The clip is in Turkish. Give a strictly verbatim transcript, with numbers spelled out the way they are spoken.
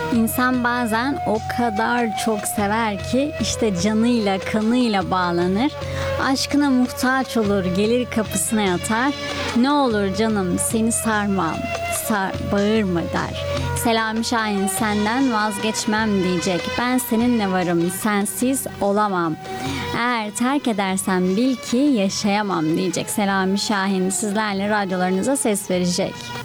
İnsan bazen o kadar çok sever ki işte canıyla kanıyla bağlanır. Aşkına muhtaç olur, gelir kapısına yatar. Ne olur canım seni sarmam, sar, bağırma der. Selami Şahin senden vazgeçmem diyecek. Ben seninle varım, sensiz olamam. Eğer terk edersen bil ki yaşayamam diyecek. Selami Şahin sizlerle radyolarınıza ses verecek.